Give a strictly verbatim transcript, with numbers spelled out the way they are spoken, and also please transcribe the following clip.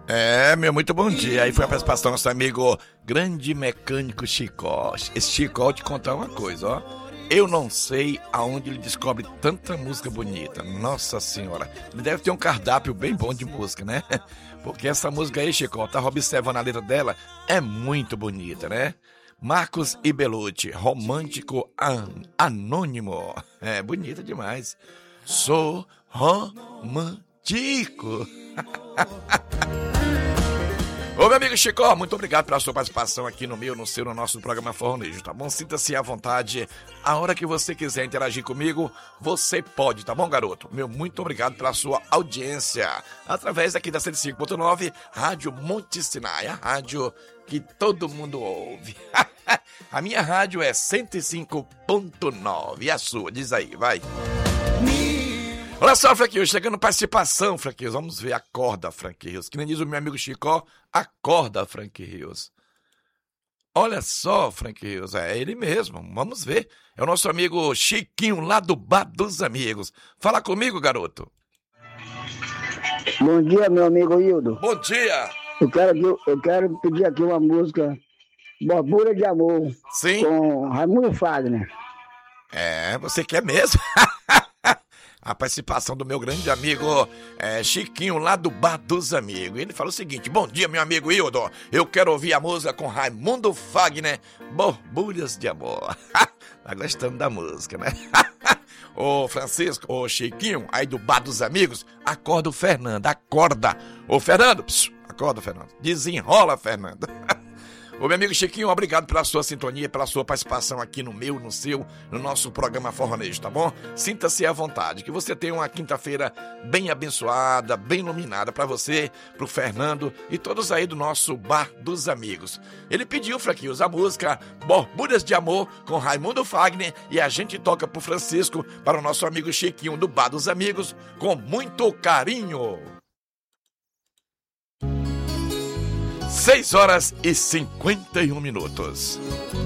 É, meu, muito bom dia. Aí foi a participação do nosso amigo grande mecânico Chicó. Esse Chicó, eu te contar uma coisa, ó. Eu não sei aonde ele descobre tanta música bonita. Nossa senhora. Ele deve ter um cardápio bem bom de música, né? Porque essa música aí, Chicó, eu tava observando a letra dela, é muito bonita, né? Marcos e Belucci, romântico an- anônimo. É, bonita demais. Sou romântico. Ô, meu amigo Chicó, muito obrigado pela sua participação aqui no meu, no seu, no nosso programa Forronejo, tá bom? Sinta-se à vontade. A hora que você quiser interagir comigo, você pode, tá bom, garoto? Meu, muito obrigado pela sua audiência. Através aqui da cento e cinco ponto nove, Rádio Monte Sinai, a rádio que todo mundo ouve. A minha rádio é cento e cinco ponto nove. E a sua? Diz aí, vai. Olha só, Franquinhos, chegando participação, Franquinhos. Vamos ver, acorda, Franquinhos. Que nem diz o meu amigo Chicó, acorda, Franquinhos. Olha só, Franquinhos, é ele mesmo, vamos ver. É o nosso amigo Chiquinho, lá do Bar dos Amigos. Fala comigo, garoto. Bom dia, meu amigo Hildo. Bom dia. Eu quero, eu quero pedir aqui uma música, Bobura de Amor. Sim. Com Raimundo Fagner. É, você quer mesmo? A participação do meu grande amigo é, Chiquinho, lá do Bar dos Amigos. Ele fala o seguinte: bom dia, meu amigo Hildo. Eu quero ouvir a música com Raimundo Fagner, Borbulhas de Amor. Tá gostando da música, né? Ô Francisco, ô Chiquinho, aí do Bar dos Amigos, acorda o Fernando, acorda. Ô Fernando, psiu, acorda, Fernando. Desenrola, Fernando. Ô, meu amigo Chiquinho, obrigado pela sua sintonia, pela sua participação aqui no meu, no seu, no nosso programa Forronejo, tá bom? Sinta-se à vontade, que você tenha uma quinta-feira bem abençoada, bem iluminada pra você, pro Fernando e todos aí do nosso Bar dos Amigos. Ele pediu, Franquinhos, a música Borbulhas de Amor com Raimundo Fagner e a gente toca pro Francisco, para o nosso amigo Chiquinho do Bar dos Amigos, com muito carinho. seis horas e cinquenta e um minutos.